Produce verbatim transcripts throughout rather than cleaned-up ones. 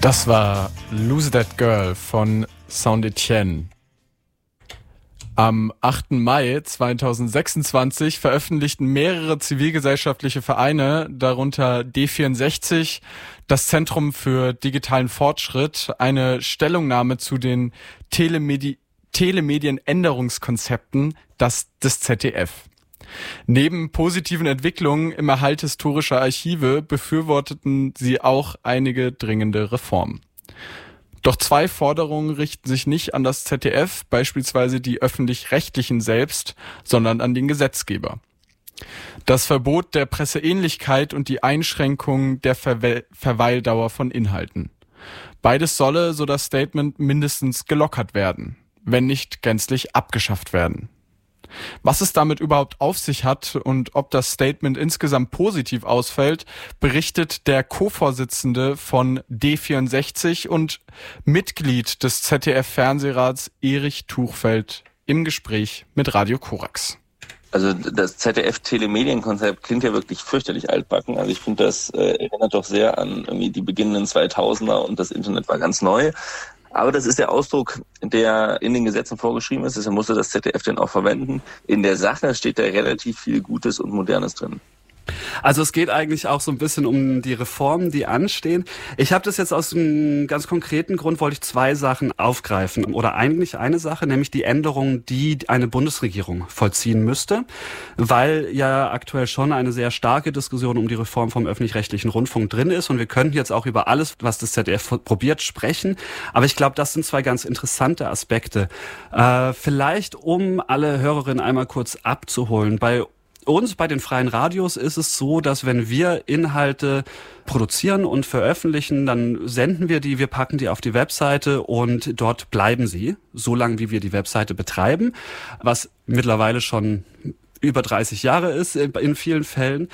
Das war Lose That Girl von Saint-Etienne. Am achten Mai zweitausendsechsundzwanzig veröffentlichten mehrere zivilgesellschaftliche Vereine, darunter D vierundsechzig, das Zentrum für digitalen Fortschritt, eine Stellungnahme zu den Telemedi- Telemedienänderungskonzepten das, des Z D F. Neben positiven Entwicklungen im Erhalt historischer Archive befürworteten sie auch einige dringende Reformen. Doch zwei Forderungen richten sich nicht an das Z D F, beispielsweise die Öffentlich-Rechtlichen selbst, sondern an den Gesetzgeber. Das Verbot der Presseähnlichkeit und die Einschränkung der Verwe- Verweildauer von Inhalten. Beides solle, so das Statement, mindestens gelockert werden, wenn nicht gänzlich abgeschafft werden. Was es damit überhaupt auf sich hat und ob das Statement insgesamt positiv ausfällt, berichtet der Co-Vorsitzende von D vierundsechzig und Mitglied des Z D F-Fernsehrats Erich Tuchfeld im Gespräch mit Radio Korax. Also das Z D F-Telemedienkonzept klingt ja wirklich fürchterlich altbacken. Also ich finde, das äh, erinnert doch sehr an irgendwie die beginnenden zweitausender und das Internet war ganz neu. Aber das ist der Ausdruck, der in den Gesetzen vorgeschrieben ist. Deshalb musste das Z D F den auch verwenden. In der Sache steht da relativ viel Gutes und Modernes drin. Also es geht eigentlich auch so ein bisschen um die Reformen, die anstehen. Ich habe das jetzt aus einem ganz konkreten Grund, wollte ich zwei Sachen aufgreifen. Oder eigentlich eine Sache, nämlich die Änderungen, die eine Bundesregierung vollziehen müsste. Weil ja aktuell schon eine sehr starke Diskussion um die Reform vom öffentlich-rechtlichen Rundfunk drin ist. Und wir könnten jetzt auch über alles, was das Z D F probiert, sprechen. Aber ich glaube, das sind zwei ganz interessante Aspekte. Äh, vielleicht, um alle Hörerinnen einmal kurz abzuholen. Bei uns bei den freien Radios ist es so, dass wenn wir Inhalte produzieren und veröffentlichen, dann senden wir die, wir packen die auf die Webseite und dort bleiben sie, so lange wie wir die Webseite betreiben, was mittlerweile schon über dreißig Jahre ist in vielen Fällen.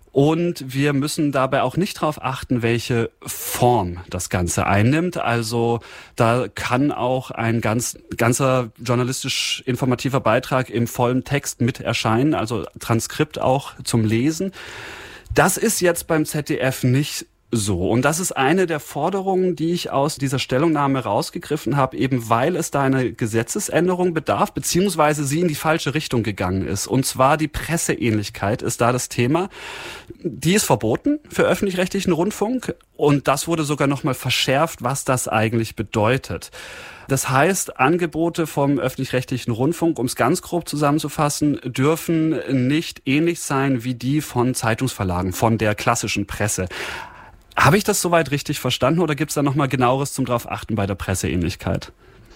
Und wir müssen dabei auch nicht darauf achten, welche Form das Ganze einnimmt. Also da kann auch ein ganz ganzer journalistisch informativer Beitrag im vollen Text mit erscheinen, also Transkript auch zum Lesen. Das ist jetzt beim Z D F nicht so. Und das ist eine der Forderungen, die ich aus dieser Stellungnahme rausgegriffen habe, eben weil es da eine Gesetzesänderung bedarf, beziehungsweise sie in die falsche Richtung gegangen ist. Und zwar die Presseähnlichkeit ist da das Thema. Die ist verboten für öffentlich-rechtlichen Rundfunk. Und das wurde sogar nochmal verschärft, was das eigentlich bedeutet. Das heißt, Angebote vom öffentlich-rechtlichen Rundfunk, um es ganz grob zusammenzufassen, dürfen nicht ähnlich sein wie die von Zeitungsverlagen, von der klassischen Presse. Habe ich das soweit richtig verstanden oder gibt es da nochmal genaueres zum drauf achten bei der Presseähnlichkeit?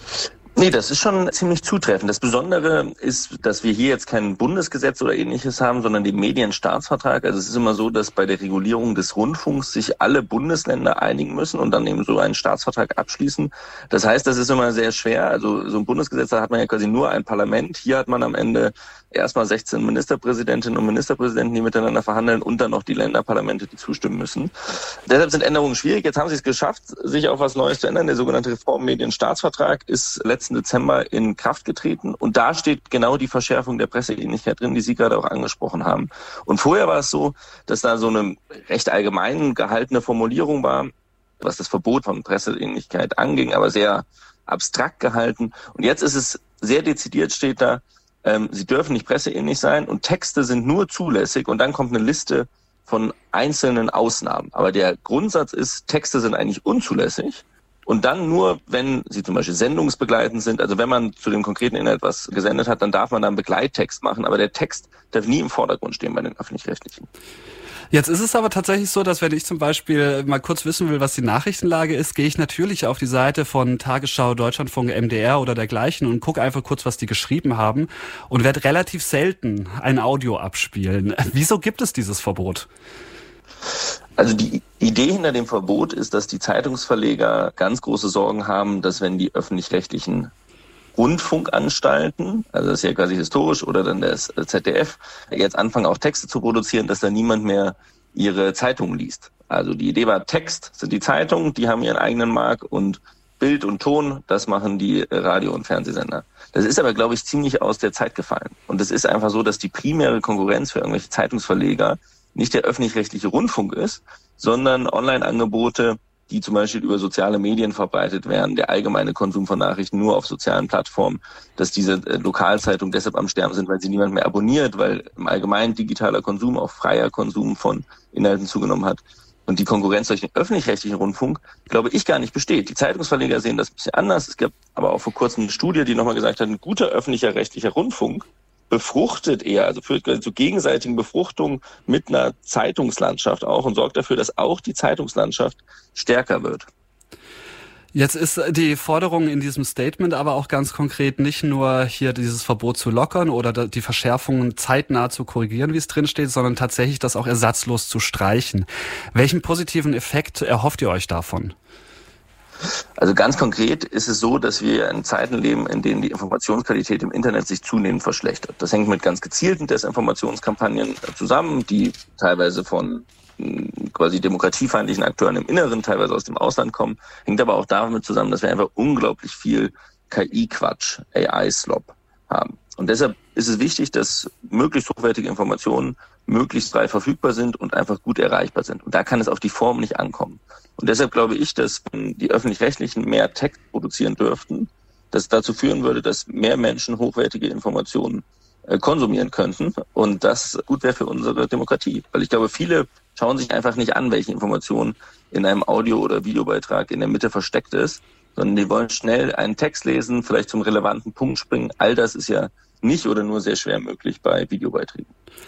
Nee, das ist schon ziemlich zutreffend. Das Besondere ist, dass wir hier jetzt kein Bundesgesetz oder Ähnliches haben, sondern den Medienstaatsvertrag. Also es ist immer so, dass bei der Regulierung des Rundfunks sich alle Bundesländer einigen müssen und dann eben so einen Staatsvertrag abschließen. Das heißt, das ist immer sehr schwer. Also so ein Bundesgesetz, da hat man ja quasi nur ein Parlament. Hier hat man am Ende erstmal sechzehn Ministerpräsidentinnen und Ministerpräsidenten, die miteinander verhandeln und dann noch die Länderparlamente, die zustimmen müssen. Deshalb sind Änderungen schwierig. Jetzt haben sie es geschafft, sich auf was Neues zu ändern. Der sogenannte Reformmedienstaatsvertrag ist letzten Dezember in Kraft getreten und da steht genau die Verschärfung der Presseähnlichkeit drin, die Sie gerade auch angesprochen haben. Und vorher war es so, dass da so eine recht allgemein gehaltene Formulierung war, was das Verbot von Presseähnlichkeit anging, aber sehr abstrakt gehalten. Und jetzt ist es sehr dezidiert, steht da, ähm, sie dürfen nicht presseähnlich sein und Texte sind nur zulässig und dann kommt eine Liste von einzelnen Ausnahmen. Aber der Grundsatz ist, Texte sind eigentlich unzulässig. Und dann nur, wenn sie zum Beispiel sendungsbegleitend sind, also wenn man zu dem konkreten Inhalt was gesendet hat, dann darf man dann Begleittext machen, aber der Text darf nie im Vordergrund stehen bei den Öffentlich-Rechtlichen. Jetzt ist es aber tatsächlich so, dass wenn ich zum Beispiel mal kurz wissen will, was die Nachrichtenlage ist, gehe ich natürlich auf die Seite von Tagesschau, Deutschlandfunk, M D R oder dergleichen und gucke einfach kurz, was die geschrieben haben und werde relativ selten ein Audio abspielen. Wieso gibt es dieses Verbot? Also die Idee hinter dem Verbot ist, dass die Zeitungsverleger ganz große Sorgen haben, dass wenn die öffentlich-rechtlichen Rundfunkanstalten, also das ist ja quasi historisch, oder dann das Z D F, jetzt anfangen auch Texte zu produzieren, dass da niemand mehr ihre Zeitungen liest. Also die Idee war, Text sind die Zeitungen, die haben ihren eigenen Markt und Bild und Ton, das machen die Radio- und Fernsehsender. Das ist aber, glaube ich, ziemlich aus der Zeit gefallen. Und es ist einfach so, dass die primäre Konkurrenz für irgendwelche Zeitungsverleger nicht der öffentlich-rechtliche Rundfunk ist, sondern Online-Angebote die zum Beispiel über soziale Medien verbreitet werden, der allgemeine Konsum von Nachrichten nur auf sozialen Plattformen, dass diese äh, Lokalzeitungen deshalb am Sterben sind, weil sie niemand mehr abonniert, weil im Allgemeinen digitaler Konsum, auch freier Konsum von Inhalten zugenommen hat. Und die Konkurrenz durch den öffentlich-rechtlichen Rundfunk, glaube ich, gar nicht besteht. Die Zeitungsverleger sehen das ein bisschen anders. Es gab aber auch vor kurzem eine Studie, die nochmal gesagt hat, ein guter öffentlicher rechtlicher Rundfunk befruchtet eher, also führt zu gegenseitigen Befruchtungen mit einer Zeitungslandschaft auch und sorgt dafür, dass auch die Zeitungslandschaft stärker wird. Jetzt ist die Forderung in diesem Statement aber auch ganz konkret nicht nur hier dieses Verbot zu lockern oder die Verschärfungen zeitnah zu korrigieren, wie es drin steht, sondern tatsächlich das auch ersatzlos zu streichen. Welchen positiven Effekt erhofft ihr euch davon? Also ganz konkret ist es so, dass wir in Zeiten leben, in denen die Informationsqualität im Internet sich zunehmend verschlechtert. Das hängt mit ganz gezielten Desinformationskampagnen zusammen, die teilweise von quasi demokratiefeindlichen Akteuren im Inneren, teilweise aus dem Ausland kommen. Hängt aber auch damit zusammen, dass wir einfach unglaublich viel K I-Quatsch, A I-Slop haben. Und deshalb ist es wichtig, dass möglichst hochwertige Informationen möglichst frei verfügbar sind und einfach gut erreichbar sind. Und da kann es auf die Form nicht ankommen. Und deshalb glaube ich, dass die Öffentlich-Rechtlichen mehr Text produzieren dürften, das dazu führen würde, dass mehr Menschen hochwertige Informationen äh, konsumieren könnten. Und das gut wäre für unsere Demokratie. Weil ich glaube, viele schauen sich einfach nicht an, welche Information in einem Audio- oder Videobeitrag in der Mitte versteckt ist, sondern die wollen schnell einen Text lesen, vielleicht zum relevanten Punkt springen. All das ist ja nicht oder nur sehr schwer möglich bei Videobeiträgen.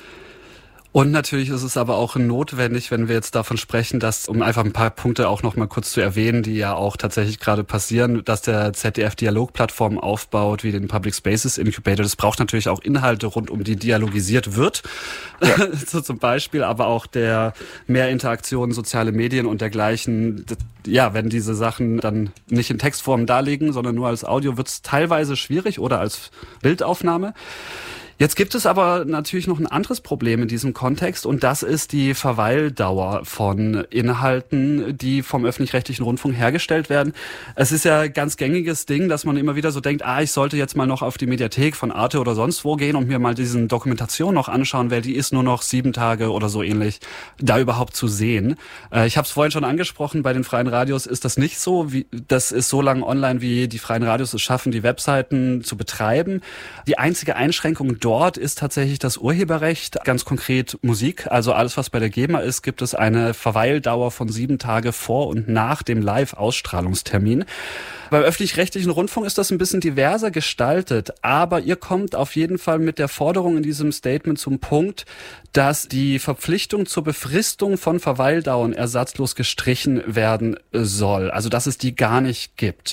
Und natürlich ist es aber auch notwendig, wenn wir jetzt davon sprechen, dass, um einfach ein paar Punkte auch noch mal kurz zu erwähnen, die ja auch tatsächlich gerade passieren, dass der Z D F Dialogplattformen aufbaut, wie den Public Spaces Incubator. Das braucht natürlich auch Inhalte, rund um die dialogisiert wird. Ja. So zum Beispiel, aber auch der mehr Interaktion, soziale Medien und dergleichen. Ja, wenn diese Sachen dann nicht in Textform darlegen, sondern nur als Audio, wird es teilweise schwierig oder als Bildaufnahme. Jetzt gibt es aber natürlich noch ein anderes Problem in diesem Kontext und das ist die Verweildauer von Inhalten, die vom öffentlich-rechtlichen Rundfunk hergestellt werden. Es ist ja ein ganz gängiges Ding, dass man immer wieder so denkt, ah, ich sollte jetzt mal noch auf die Mediathek von Arte oder sonst wo gehen und mir mal diesen Dokumentation noch anschauen, weil die ist nur noch sieben Tage oder so ähnlich da überhaupt zu sehen. Äh, ich habe es vorhin schon angesprochen, bei den freien Radios ist das nicht so. Wie, das ist so lange online, wie die freien Radios es schaffen, die Webseiten zu betreiben. Die einzige Einschränkung dort ist tatsächlich das Urheberrecht, ganz konkret Musik. Also alles, was bei der GEMA ist, gibt es eine Verweildauer von sieben Tage vor und nach dem Live-Ausstrahlungstermin. Beim öffentlich-rechtlichen Rundfunk ist das ein bisschen diverser gestaltet, aber ihr kommt auf jeden Fall mit der Forderung in diesem Statement zum Punkt, dass die Verpflichtung zur Befristung von Verweildauern ersatzlos gestrichen werden soll, also dass es die gar nicht gibt.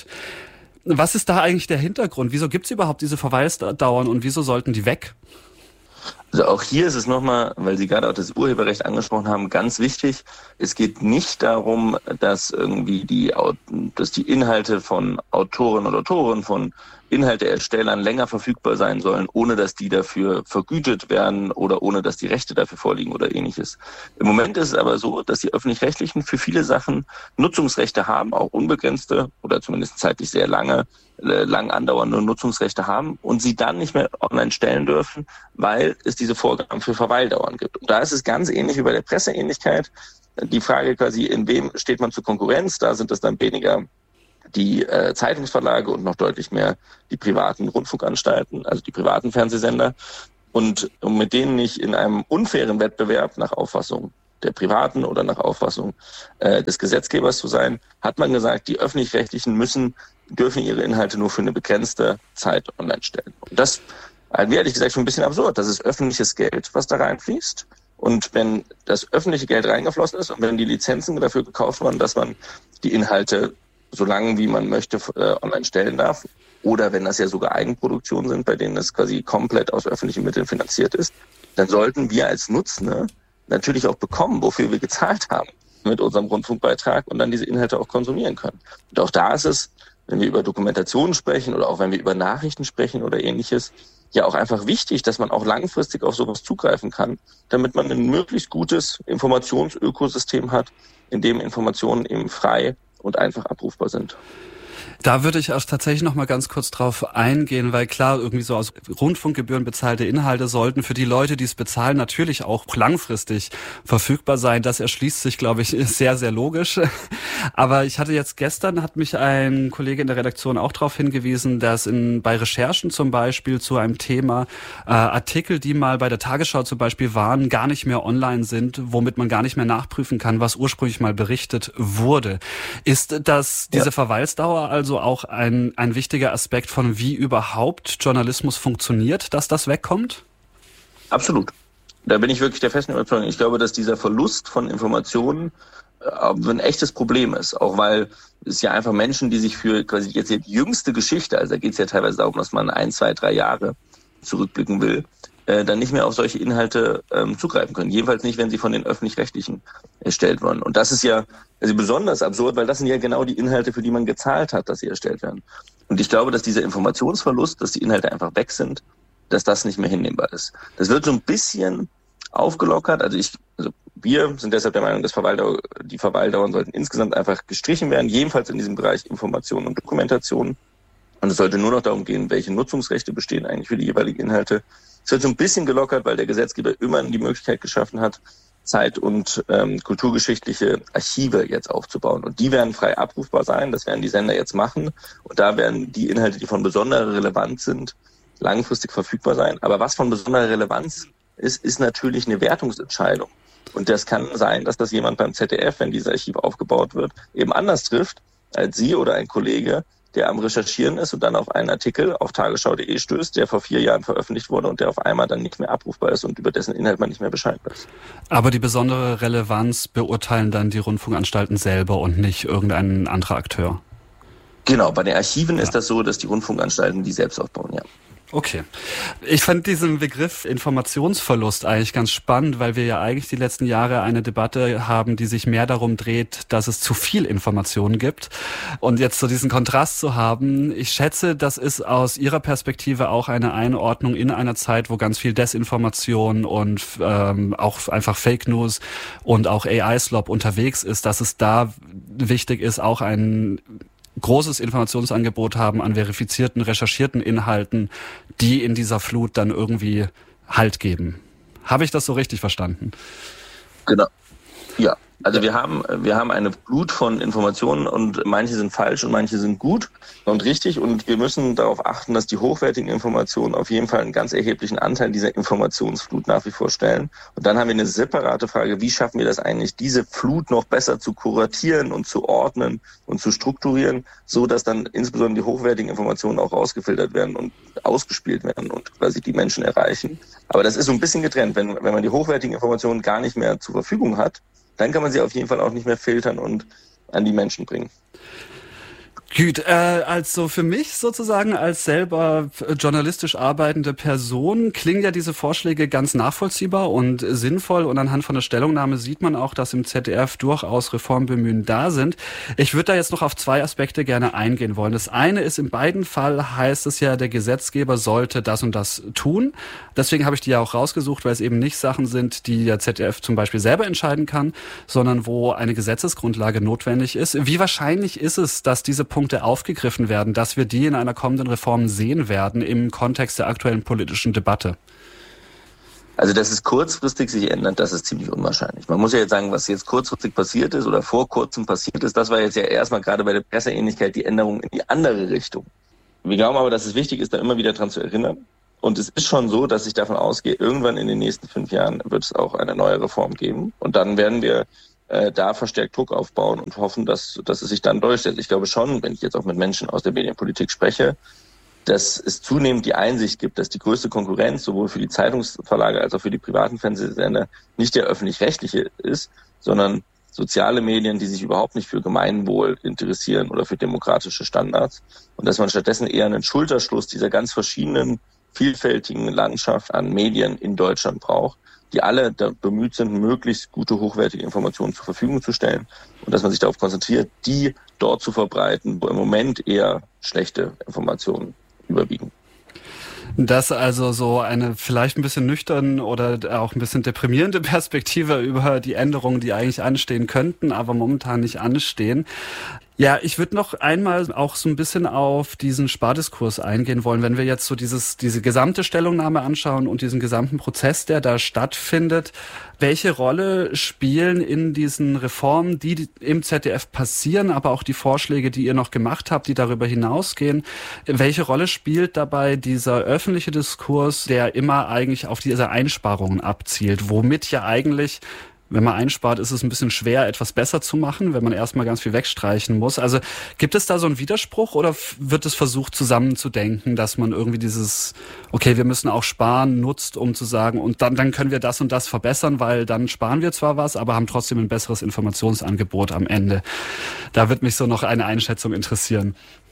Was ist da eigentlich der Hintergrund? Wieso gibt es überhaupt diese Verweildauern und wieso sollten die weg? Also auch hier ist es nochmal, weil Sie gerade auch das Urheberrecht angesprochen haben, ganz wichtig. Es geht nicht darum, dass irgendwie die, dass die Inhalte von Autoren oder Autoren, von Inhalteerstellern länger verfügbar sein sollen, ohne dass die dafür vergütet werden oder ohne dass die Rechte dafür vorliegen oder ähnliches. Im Moment ist es aber so, dass die Öffentlich-Rechtlichen für viele Sachen Nutzungsrechte haben, auch unbegrenzte oder zumindest zeitlich sehr lange, lang andauernde Nutzungsrechte haben und sie dann nicht mehr online stellen dürfen, weil es diese Vorgaben für Verweildauern gibt. Und da ist es ganz ähnlich wie bei der Presseähnlichkeit. Die Frage quasi, in wem steht man zur Konkurrenz? Da sind es dann weniger die äh, Zeitungsverlage und noch deutlich mehr die privaten Rundfunkanstalten, also die privaten Fernsehsender. Und um mit denen nicht in einem unfairen Wettbewerb nach Auffassung der Privaten oder nach Auffassung äh, des Gesetzgebers zu sein, hat man gesagt, die Öffentlich-Rechtlichen müssen, dürfen ihre Inhalte nur für eine begrenzte Zeit online stellen. Und das wäre ehrlich gesagt schon ein bisschen absurd. Das ist öffentliches Geld, was da reinfließt. Und wenn das öffentliche Geld reingeflossen ist und wenn die Lizenzen dafür gekauft wurden, dass man die Inhalte so lange wie man möchte äh, online stellen darf, oder wenn das ja sogar Eigenproduktionen sind, bei denen das quasi komplett aus öffentlichen Mitteln finanziert ist, dann sollten wir als Nutzende natürlich auch bekommen, wofür wir gezahlt haben mit unserem Rundfunkbeitrag und dann diese Inhalte auch konsumieren können. Und auch da ist es, wenn wir über Dokumentationen sprechen oder auch wenn wir über Nachrichten sprechen oder ähnliches, ja auch einfach wichtig, dass man auch langfristig auf sowas zugreifen kann, damit man ein möglichst gutes Informationsökosystem hat, in dem Informationen eben frei und einfach abrufbar sind. Da würde ich auch tatsächlich noch mal ganz kurz drauf eingehen, weil klar, irgendwie so aus Rundfunkgebühren bezahlte Inhalte sollten für die Leute, die es bezahlen, natürlich auch langfristig verfügbar sein. Das erschließt sich, glaube ich, sehr, sehr logisch. Aber ich hatte jetzt gestern, hat mich ein Kollege in der Redaktion auch darauf hingewiesen, dass in, bei Recherchen zum Beispiel zu einem Thema äh, Artikel, die mal bei der Tagesschau zum Beispiel waren, gar nicht mehr online sind, womit man gar nicht mehr nachprüfen kann, was ursprünglich mal berichtet wurde. Ist das, diese ja. Verweildauer also auch ein, ein wichtiger Aspekt von wie überhaupt Journalismus funktioniert, dass das wegkommt? Absolut. Da bin ich wirklich der festen Überzeugung. Ich glaube, dass dieser Verlust von Informationen äh, ein echtes Problem ist. Auch weil es ja einfach Menschen, die sich für quasi jetzt die jüngste Geschichte, also da geht es ja teilweise darum, dass man ein, zwei, drei Jahre zurückblicken will, äh, dann nicht mehr auf solche Inhalte ähm, zugreifen können. Jedenfalls nicht, wenn sie von den Öffentlich-Rechtlichen erstellt wurden. Und das ist ja also besonders absurd, weil das sind ja genau die Inhalte, für die man gezahlt hat, dass sie erstellt werden. Und ich glaube, dass dieser Informationsverlust, dass die Inhalte einfach weg sind, dass das nicht mehr hinnehmbar ist. Das wird so ein bisschen aufgelockert. Also ich, also wir sind deshalb der Meinung, dass Verweildauer, die Verweildauern sollten insgesamt einfach gestrichen werden, jedenfalls in diesem Bereich Information und Dokumentation. Und es sollte nur noch darum gehen, welche Nutzungsrechte bestehen eigentlich für die jeweiligen Inhalte. Es wird so ein bisschen gelockert, weil der Gesetzgeber immer die Möglichkeit geschaffen hat, Zeit- und ähm, kulturgeschichtliche Archive jetzt aufzubauen. Und die werden frei abrufbar sein, das werden die Sender jetzt machen. Und da werden die Inhalte, die von besonderer Relevanz sind, langfristig verfügbar sein. Aber was von besonderer Relevanz ist, ist natürlich eine Wertungsentscheidung. Und das kann sein, dass das jemand beim Z D F, wenn dieses Archiv aufgebaut wird, eben anders trifft als Sie oder ein Kollege, der am Recherchieren ist und dann auf einen Artikel auf tagesschau punkt de stößt, der vor vier Jahren veröffentlicht wurde und der auf einmal dann nicht mehr abrufbar ist und über dessen Inhalt man nicht mehr Bescheid weiß. Aber die besondere Relevanz beurteilen dann die Rundfunkanstalten selber und nicht irgendein anderer Akteur? Genau, bei den Archiven ja. ist das so, dass die Rundfunkanstalten die selbst aufbauen, ja. Okay. Ich fand diesen Begriff Informationsverlust eigentlich ganz spannend, weil wir ja eigentlich die letzten Jahre eine Debatte haben, die sich mehr darum dreht, dass es zu viel Informationen gibt. Und jetzt so diesen Kontrast zu haben, ich schätze, das ist aus Ihrer Perspektive auch eine Einordnung in einer Zeit, wo ganz viel Desinformation und ähm, auch einfach Fake News und auch A I-Slop unterwegs ist, dass es da wichtig ist, auch ein großes Informationsangebot haben an verifizierten, recherchierten Inhalten, die in dieser Flut dann irgendwie Halt geben. Habe ich das so richtig verstanden? Genau. Ja. Also wir haben, wir haben eine Flut von Informationen und manche sind falsch und manche sind gut und richtig und wir müssen darauf achten, dass die hochwertigen Informationen auf jeden Fall einen ganz erheblichen Anteil dieser Informationsflut nach wie vor stellen. Und dann haben wir eine separate Frage, wie schaffen wir das eigentlich, diese Flut noch besser zu kuratieren und zu ordnen und zu strukturieren, so dass dann insbesondere die hochwertigen Informationen auch rausgefiltert werden und ausgespielt werden und quasi die Menschen erreichen. Aber das ist so ein bisschen getrennt. Wenn, wenn man die hochwertigen Informationen gar nicht mehr zur Verfügung hat, dann kann man sie auf jeden Fall auch nicht mehr filtern und an die Menschen bringen. Gut, äh, also für mich sozusagen als selber journalistisch arbeitende Person klingen ja diese Vorschläge ganz nachvollziehbar und sinnvoll und anhand von der Stellungnahme sieht man auch, dass im Z D F durchaus Reformbemühen da sind. Ich würde da jetzt noch auf zwei Aspekte gerne eingehen wollen. Das eine ist, in beiden Fällen heißt es ja, der Gesetzgeber sollte das und das tun. Deswegen habe ich die ja auch rausgesucht, weil es eben nicht Sachen sind, die der Z D F zum Beispiel selber entscheiden kann, sondern wo eine Gesetzesgrundlage notwendig ist. Wie wahrscheinlich ist es, dass diese Punkte aufgegriffen werden, dass wir die in einer kommenden Reform sehen werden im Kontext der aktuellen politischen Debatte? Also, dass es kurzfristig sich ändert, das ist ziemlich unwahrscheinlich. Man muss ja jetzt sagen, was jetzt kurzfristig passiert ist oder vor kurzem passiert ist, das war jetzt ja erstmal gerade bei der Presseähnlichkeit die Änderung in die andere Richtung. Wir glauben aber, dass es wichtig ist, da immer wieder dran zu erinnern. Und es ist schon so, dass ich davon ausgehe, irgendwann in den nächsten fünf Jahren wird es auch eine neue Reform geben. Und dann werden wir äh, da verstärkt Druck aufbauen und hoffen, dass, dass es sich dann durchsetzt. Ich glaube schon, wenn ich jetzt auch mit Menschen aus der Medienpolitik spreche, dass es zunehmend die Einsicht gibt, dass die größte Konkurrenz sowohl für die Zeitungsverlage als auch für die privaten Fernsehsender nicht der öffentlich-rechtliche ist, sondern soziale Medien, die sich überhaupt nicht für Gemeinwohl interessieren oder für demokratische Standards. Und dass man stattdessen eher einen Schulterschluss dieser ganz verschiedenen, vielfältigen Landschaft an Medien in Deutschland braucht, die alle da bemüht sind, möglichst gute, hochwertige Informationen zur Verfügung zu stellen und dass man sich darauf konzentriert, die dort zu verbreiten, wo im Moment eher schlechte Informationen überwiegen. Das also so eine vielleicht ein bisschen nüchtern oder auch ein bisschen deprimierende Perspektive über die Änderungen, die eigentlich anstehen könnten, aber momentan nicht anstehen. Ja, ich würde noch einmal auch so ein bisschen auf diesen Spardiskurs eingehen wollen. Wenn wir jetzt so dieses diese gesamte Stellungnahme anschauen und diesen gesamten Prozess, der da stattfindet, welche Rolle spielen in diesen Reformen, die im Z D F passieren, aber auch die Vorschläge, die ihr noch gemacht habt, die darüber hinausgehen, welche Rolle spielt dabei dieser öffentliche Diskurs, der immer eigentlich auf diese Einsparungen abzielt, womit ja eigentlich, wenn man einspart, ist es ein bisschen schwer, etwas besser zu machen, wenn man erstmal ganz viel wegstreichen muss. Also gibt es da so einen Widerspruch oder wird es versucht zusammenzudenken, dass man irgendwie dieses, okay, wir müssen auch sparen, nutzt, um zu sagen, und dann, dann können wir das und das verbessern, weil dann sparen wir zwar was, aber haben trotzdem ein besseres Informationsangebot am Ende. Da wird mich so noch eine Einschätzung interessieren.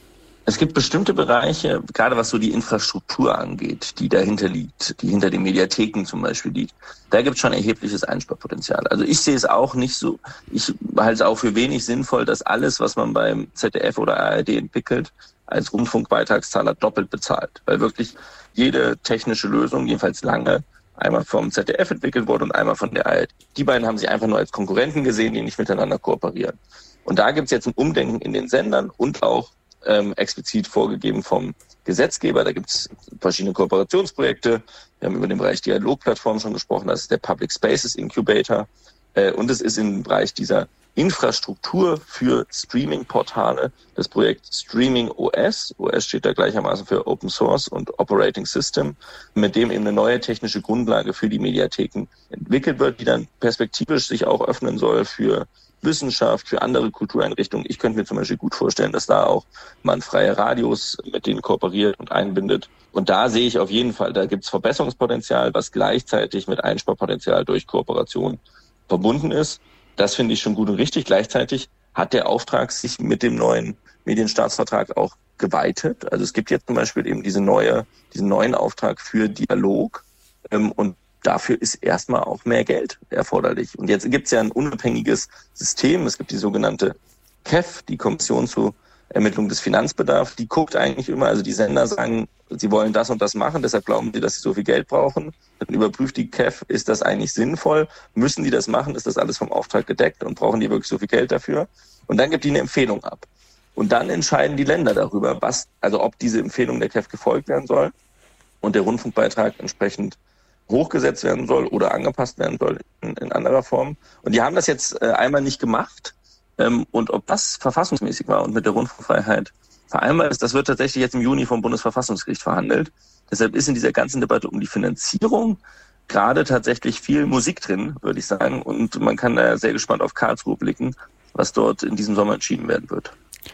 Es gibt bestimmte Bereiche, gerade was so die Infrastruktur angeht, die dahinter liegt, die hinter den Mediatheken zum Beispiel liegt. Da gibt es schon erhebliches Einsparpotenzial. Also ich sehe es auch nicht so, ich halte es auch für wenig sinnvoll, dass alles, was man beim Z D F oder A R D entwickelt, als Rundfunkbeitragszahler doppelt bezahlt. Weil wirklich jede technische Lösung, jedenfalls lange, einmal vom Z D F entwickelt wurde und einmal von der A R D. Die beiden haben sich einfach nur als Konkurrenten gesehen, die nicht miteinander kooperieren. Und da gibt es jetzt ein Umdenken in den Sendern und auch Ähm, explizit vorgegeben vom Gesetzgeber. Da gibt es verschiedene Kooperationsprojekte. Wir haben über den Bereich Dialogplattform schon gesprochen. Das ist der Public Spaces Incubator. Äh, und es ist im Bereich dieser Infrastruktur für Streaming-Portale das Projekt Streaming O S. O S steht da gleichermaßen für Open Source und Operating System, mit dem eben eine neue technische Grundlage für die Mediatheken entwickelt wird, die dann perspektivisch sich auch öffnen soll für Wissenschaft, für andere Kultureinrichtungen. Ich könnte mir zum Beispiel gut vorstellen, dass da auch man freie Radios mit denen kooperiert und einbindet. Und da sehe ich auf jeden Fall, da gibt es Verbesserungspotenzial, was gleichzeitig mit Einsparpotenzial durch Kooperation verbunden ist. Das finde ich schon gut und richtig. Gleichzeitig hat der Auftrag sich mit dem neuen Medienstaatsvertrag auch geweitet. Also es gibt jetzt zum Beispiel eben diese neue, diesen neuen Auftrag für Dialog ähm, und dafür ist erstmal auch mehr Geld erforderlich. Und jetzt gibt es ja ein unabhängiges System. Es gibt die sogenannte K E F, die Kommission zur Ermittlung des Finanzbedarfs. Die guckt eigentlich immer, also die Sender sagen, sie wollen das und das machen, deshalb glauben sie, dass sie so viel Geld brauchen. Dann überprüft die K E F, ist das eigentlich sinnvoll? Müssen die das machen? Ist das alles vom Auftrag gedeckt? Und brauchen die wirklich so viel Geld dafür? Und dann gibt die eine Empfehlung ab. Und dann entscheiden die Länder darüber, was, also ob diese Empfehlung der K E F gefolgt werden soll und der Rundfunkbeitrag entsprechend hochgesetzt werden soll oder angepasst werden soll in, in anderer Form. Und die haben das jetzt äh, einmal nicht gemacht. Ähm, und ob das verfassungsmäßig war und mit der Rundfunkfreiheit vereinbart ist, das wird tatsächlich jetzt im Juni vom Bundesverfassungsgericht verhandelt. Deshalb ist in dieser ganzen Debatte um die Finanzierung gerade tatsächlich viel Musik drin, würde ich sagen. Und man kann da sehr gespannt auf Karlsruhe blicken, was dort in diesem Sommer entschieden werden wird.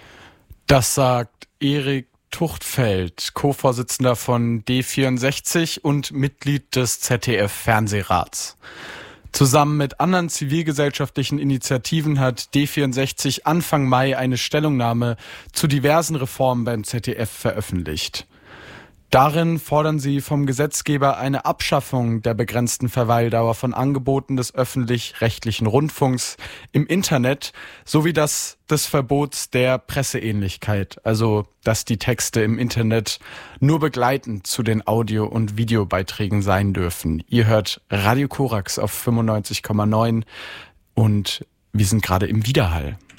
Das sagt Erik Tuchtfeld, Co-Vorsitzender von D vierundsechzig und Mitglied des Z D F-Fernsehrats. Zusammen mit anderen zivilgesellschaftlichen Initiativen hat D vierundsechzig Anfang Mai eine Stellungnahme zu diversen Reformen beim Z D F veröffentlicht. Darin fordern sie vom Gesetzgeber eine Abschaffung der begrenzten Verweildauer von Angeboten des öffentlich-rechtlichen Rundfunks im Internet sowie das des Verbots der Presseähnlichkeit, also dass die Texte im Internet nur begleitend zu den Audio- und Videobeiträgen sein dürfen. Ihr hört Radio Korax auf fünfundneunzig Komma neun und wir sind gerade im Widerhall.